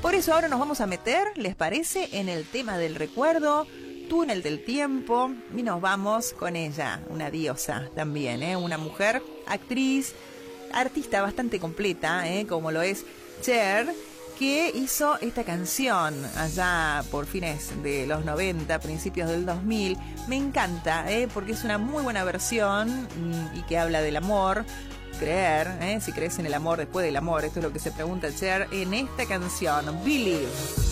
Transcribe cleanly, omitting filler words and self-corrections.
Por eso ahora nos vamos a meter, ¿les parece?, en el tema del recuerdo, túnel del tiempo, y nos vamos con ella, una diosa también, una mujer, actriz, artista bastante completa, como lo es Cher, que hizo esta canción allá por fines de los 90, principios del 2000. Me encanta, porque es una muy buena versión y que habla del amor. Creer, si crees en el amor después del amor, esto es lo que se pregunta Cher en esta canción, Believe.